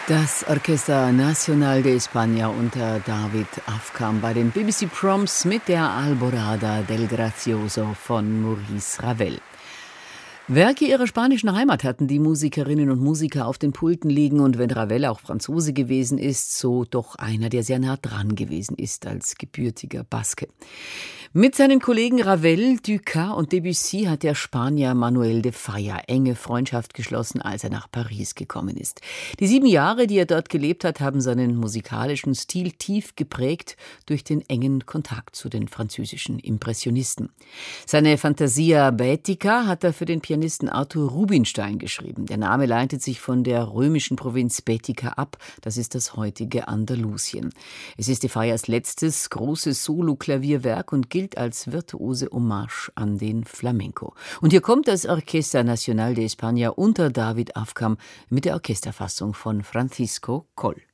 Das Orquesta Nacional de España unter David Afkham bei den BBC Proms mit der Alborada del Gracioso von Maurice Ravel. Werke ihrer spanischen Heimat hatten die Musikerinnen und Musiker auf den Pulten liegen, und wenn Ravel auch Franzose gewesen ist, so doch einer, der sehr nah dran gewesen ist als gebürtiger Baske. Mit seinen Kollegen Ravel, Dukas und Debussy hat der Spanier Manuel de Falla enge Freundschaft geschlossen, als er nach Paris gekommen ist. Die 7 Jahre, die er dort gelebt hat, haben seinen musikalischen Stil tief geprägt durch den engen Kontakt zu den französischen Impressionisten. Seine Fantasia Baetica hat er für den Pianisten Arthur Rubinstein geschrieben. Der Name leitet sich von der römischen Provinz Baetica ab. Das ist das heutige Andalusien. Es ist de Fallas letztes großes Solo-Klavierwerk und gilt als virtuose Hommage an den Flamenco. Und hier kommt das Orquesta Nacional de España unter David Afkham mit der Orchesterfassung von Francisco Coll.